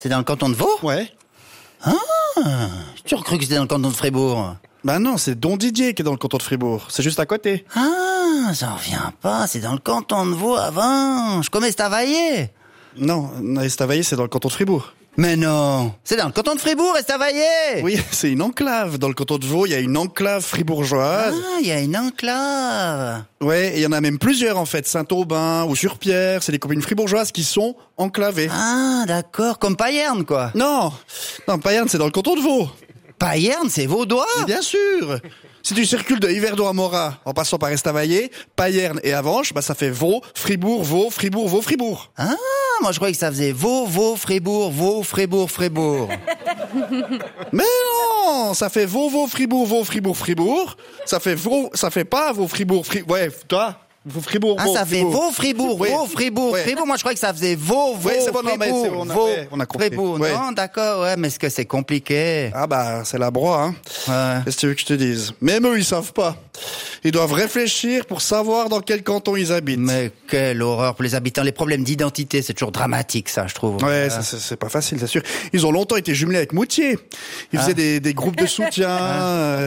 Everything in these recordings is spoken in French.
C'est dans le canton de Vaud? Ouais. Ah, j'ai toujours cru que c'était dans le canton de Fribourg. Bah non, c'est Don Didier qui est dans le canton de Fribourg. C'est juste à côté. Ah, j'en reviens pas, c'est dans le canton de Vaud avant. Je connais Estavayer. Non, Estavayer, c'est dans le canton de Fribourg. Mais non, c'est dans le canton de Fribourg, Estavayer. Oui, c'est une enclave. Dans le canton de Vaud, il y a une enclave fribourgeoise. Ah, il y a une enclave. Ouais, et il y en a même plusieurs en fait. Saint-Aubin ou Sur-Pierre, c'est des communes fribourgeoises qui sont enclavées. Ah, d'accord, comme Payerne, quoi. Non, Payerne, c'est dans le canton de Vaud. Payerne, c'est vaudois. Mais bien sûr. Si tu circules de Yverdon à Morat en passant par Estavayer, Payerne et Avenches, bah ça fait Vaud, Fribourg, Vaud, Fribourg, Vaud, Fribourg. Ah, moi je croyais que ça faisait Vaud, Fribourg, Vaud, Fribourg, Fribourg. Mais non, ça fait Vaud, Fribourg, Vaud, Fribourg, Fribourg. Ça fait Vaud, ça fait pas Vaud, Fribourg, Fribourg. Ouais, toi, Vaud, Fribourg, Ah, Vaud, ça fait Vaud, Fribourg, Oui. Vaud, Fribourg, Ouais. Fribourg. Moi je croyais que ça faisait Vaud, Ouais, c'est bon, non, mais Fribourg, c'est- Vaud, on a compris. Fribourg. Ouais. Non, d'accord, ouais, mais est-ce que c'est compliqué? Ah bah, c'est la broie, hein. Ouais. Qu'est-ce que tu veux que je te dise? Même eux, ils savent pas. Ils doivent réfléchir pour savoir dans quel canton ils habitent. Mais quelle horreur pour les habitants. Les problèmes d'identité, c'est toujours dramatique, ça, je trouve. Ouais, c'est pas facile, c'est sûr. Ils ont longtemps été jumelés avec Moutier. Ils faisaient des groupes de soutien,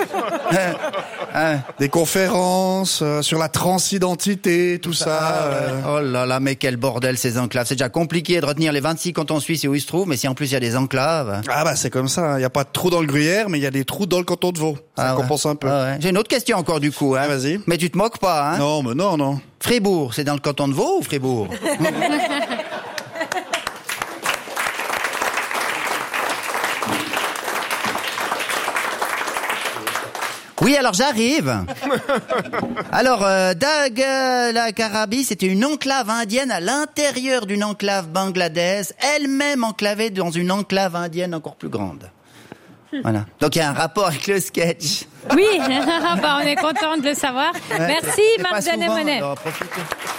des conférences sur la transidentité, tout ça. Oh là là, mais quel bordel ces enclaves. C'est déjà compliqué de retenir les 26 cantons suisses et où ils se trouvent, mais si en plus il y a des enclaves. Ah bah c'est comme ça. Il y a pas de trou dans le gruyère, mais il y a des trous dans le canton de Vaud. Ça ouais. compense un peu. Ah ouais. J'ai une autre question encore du coup. Hein. Ah, vas-y. Mais tu te moques pas, hein? Non, mais non. Fribourg, c'est dans le canton de Vaud ou Fribourg? Oui, alors j'arrive. Alors, la Karabi, c'était une enclave indienne à l'intérieur d'une enclave bangladaise, elle-même enclavée dans une enclave indienne encore plus grande. Voilà. Donc il y a un rapport avec le sketch. Oui, bah, on est content de le savoir. Merci C'est pas Marc souvent, Denemonet. alors profitez.